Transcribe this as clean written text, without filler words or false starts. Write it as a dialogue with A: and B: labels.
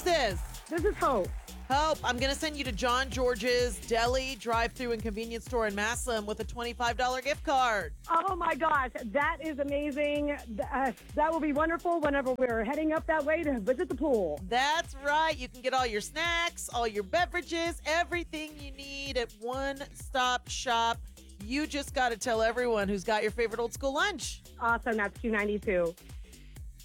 A: is this?
B: This is Hope.
A: Hope, I'm going to send you to John George's Deli drive-through and convenience store in Massillon with a $25 gift card.
B: Oh my gosh, that is amazing. That will be wonderful whenever we're heading up that way to visit the pool.
A: That's right. You can get all your snacks, all your beverages, everything you need at one-stop shop. You just got to tell everyone who's got your favorite old school lunch.
B: Awesome, that's $2.92.